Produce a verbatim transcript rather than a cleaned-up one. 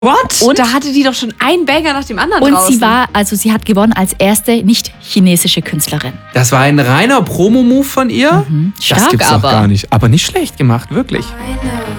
What? Und Da hatte die doch schon einen Banger nach dem anderen Und draußen. sie war, also sie hat gewonnen als erste nicht-chinesische Künstlerin. Das war ein reiner Promo-Move von ihr? Mhm. Das Stark gibt's doch aber. gar nicht. Aber nicht schlecht gemacht, wirklich. I know